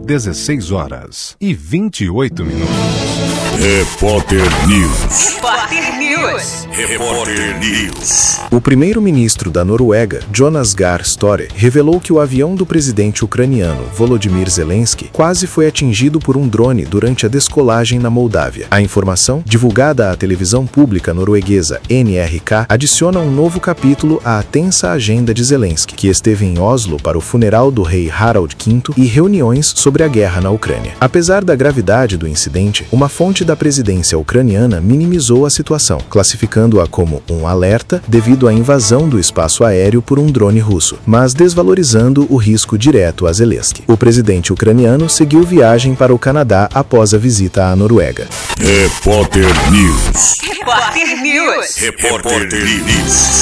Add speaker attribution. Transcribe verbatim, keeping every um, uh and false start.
Speaker 1: dezesseis horas e vinte e oito minutos.
Speaker 2: Repórter News.
Speaker 3: Repórter News.
Speaker 2: Repórter News.
Speaker 4: O primeiro-ministro da Noruega, Jonas Gahr Støre, revelou que o avião do presidente ucraniano Volodymyr Zelensky quase foi atingido por um drone durante a descolagem na Moldávia. A informação, divulgada à televisão pública norueguesa N R K, adiciona um novo capítulo à tensa agenda de Zelensky, que esteve em Oslo para o funeral do rei Harald quinto e reuniões sobre a guerra na Ucrânia. Apesar da gravidade do incidente, uma fonte da presidência ucraniana minimizou a situação, classificando-a como um alerta devido à invasão do espaço aéreo por um drone russo, mas desvalorizando o risco direto a Zelensky. O presidente ucraniano seguiu viagem para o Canadá após a visita à Noruega.
Speaker 2: Repórter News.
Speaker 3: Repórter News.
Speaker 2: Repórter News.